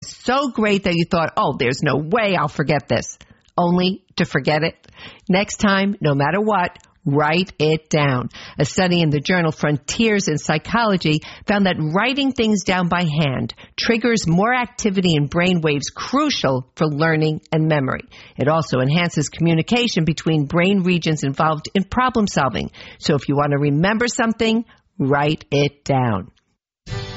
so great that you thought, oh, there's no way I'll forget this, only to forget it? Next time, no matter what, write it down. A study in the journal Frontiers in Psychology found that writing things down by hand triggers more activity in brain waves crucial for learning and memory. It also enhances communication between brain regions involved in problem solving. So if you want to remember something, write it down.